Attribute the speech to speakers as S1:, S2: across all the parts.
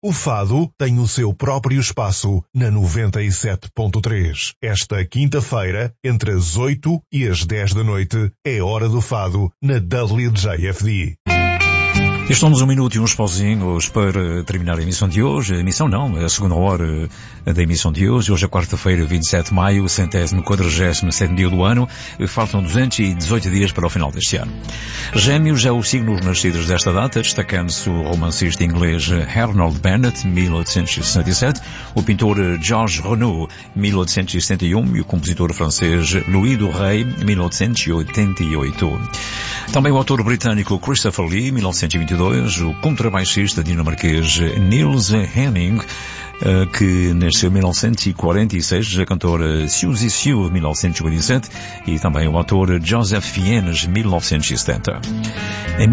S1: O fado tem o seu próprio espaço na 97.3. Esta quinta-feira, entre as 8 e as 10 da noite, é hora do fado na WJFD.
S2: Estamos um minuto e uns pauzinhos para terminar a emissão de hoje. A emissão não, é a segunda hora da emissão de hoje. Hoje é quarta-feira, 27 de maio, 147º dia do ano. Faltam 218 dias para o final deste ano. Gêmeos é o signo dos nascidos desta data, destacando-se o romancista inglês Arnold Bennett, 1867, o pintor Georges Renaud, 1871, e o compositor francês Louis Doré, 1888. Também o autor britânico Christopher Lee, 1922, o contrabaixista dinamarquês Niels Henning, que nasceu em 1946, a cantora Suzy Sue, 1957, e também o autor Joseph Fiennes, 1970. Em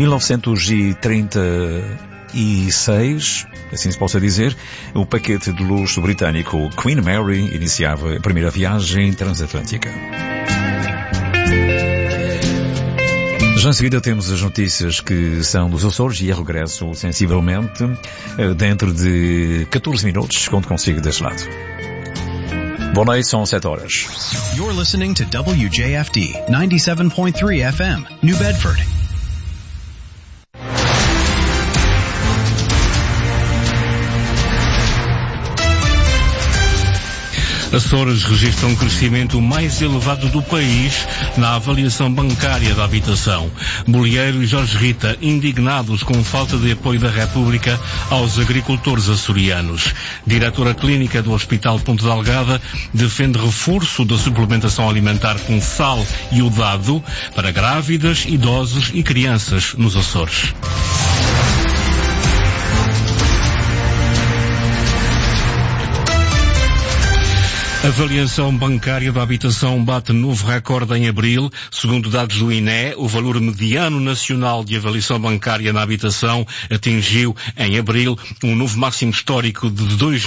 S2: 1936, assim se possa dizer, o paquete de luxo britânico Queen Mary iniciava a primeira viagem transatlântica. Já em seguida temos as notícias que são dos Açores e a regresso sensivelmente dentro de 14 minutos, conto consigo deste lado. Boa noite, são 7 horas.
S3: You're listening to WJFD 97.3 FM, New Bedford.
S4: Açores registra um crescimento mais elevado do país na avaliação bancária da habitação. Bolieiro e Jorge Rita indignados com falta de apoio da República aos agricultores açorianos. Diretora clínica do Hospital Ponte Delgada defende reforço da suplementação alimentar com sal iodado para grávidas, idosos e crianças nos Açores. A avaliação bancária da habitação bate novo recorde em abril. Segundo dados do INE, o valor mediano nacional de avaliação bancária na habitação atingiu, em abril, um novo máximo histórico de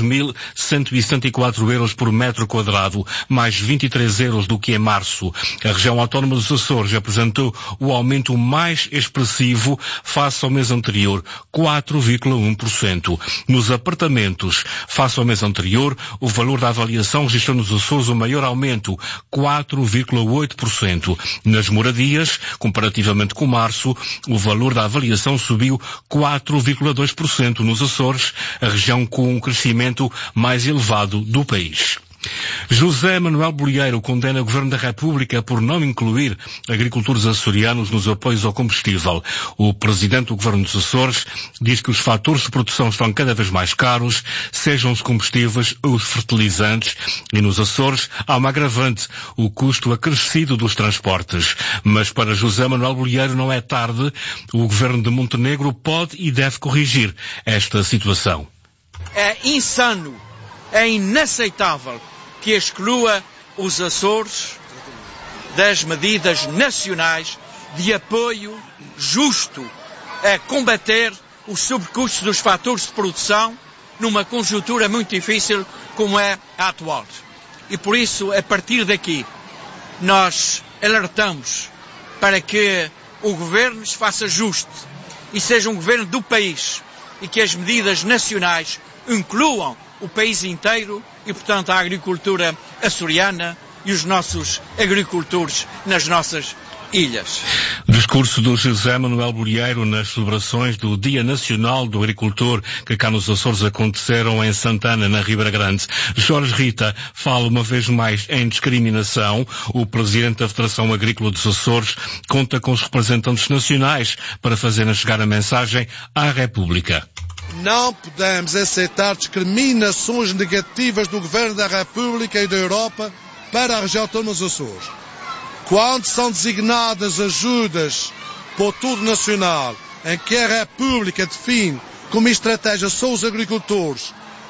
S4: 2.174 euros por metro quadrado, mais 23 euros do que em março. A região autónoma dos Açores apresentou o aumento mais expressivo face ao mês anterior, 4,1%. Nos apartamentos, face ao mês anterior, o valor da avaliação registrou nos Açores o maior aumento, 4,8%. Nas moradias, comparativamente com março, o valor da avaliação subiu 4,2% nos Açores, a região com um crescimento mais elevado do país. José Manuel Bolieiro condena o Governo da República por não incluir agricultores açorianos nos apoios ao combustível. O Presidente do Governo dos Açores diz que os fatores de produção estão cada vez mais caros, sejam os combustíveis ou os fertilizantes, e nos Açores há uma agravante, o custo acrescido dos transportes. Mas para José Manuel Bolieiro não é tarde, o Governo de Montenegro pode e deve corrigir esta situação.
S5: É insano, é inaceitável que exclua os Açores das medidas nacionais de apoio justo a combater os sobrecustos dos fatores de produção numa conjuntura muito difícil como é a atual. E por isso, a partir daqui, nós alertamos para que o Governo se faça justo e seja um Governo do país e que as medidas nacionais incluam o país inteiro e, portanto, a agricultura açoriana e os nossos agricultores nas nossas ilhas.
S4: Discurso do José Manuel Bolieiro nas celebrações do Dia Nacional do Agricultor que cá nos Açores aconteceram em Santana, na Ribeira Grande. Jorge Rita fala uma vez mais em discriminação. O Presidente da Federação Agrícola dos Açores conta com os representantes nacionais para fazerem chegar a mensagem à República.
S6: Não podemos aceitar discriminações negativas do Governo da República e da Europa para a região autónoma dos Açores. Quando são designadas ajudas para o tudo nacional, em que a República define como estratégia só os agricultores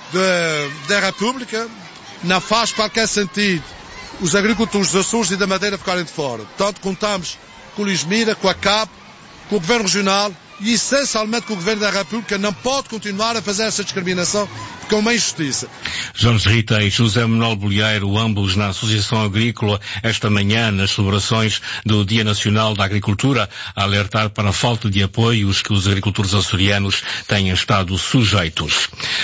S6: da República, não faz qualquer sentido os agricultores dos Açores e da Madeira ficarem de fora. Portanto, contamos com o Luís Mira, com a CAP, com o Governo Regional e, essencialmente, com o Governo da República. Não pode continuar a fazer essa discriminação porque é uma injustiça.
S4: Jorge Rita e José Manuel Bolieiro, ambos na Associação Agrícola, esta manhã, nas celebrações do Dia Nacional da Agricultura, a alertar para a falta de apoios que os agricultores açorianos têm estado sujeitos.